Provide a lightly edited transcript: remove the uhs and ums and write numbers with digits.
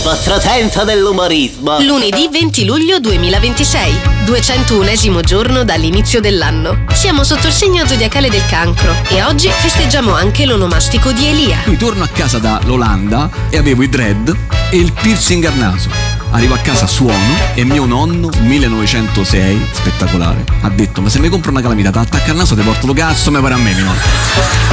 vostro senso dell'umorismo. Lunedì 20 luglio 2026, 201esimo giorno dall'inizio dell'anno. Siamo sotto il segno zodiacale del Cancro e oggi festeggiamo anche l'onomastico di Elia. Ritorno a casa dall'Olanda e avevo i dread e il piercing al naso. Arrivo a casa, suono e mio nonno, 1906, spettacolare, ha detto: ma se mi compro una calamità, t'attacca al naso, ti porto lo cazzo, mi pare a me, mio nonno.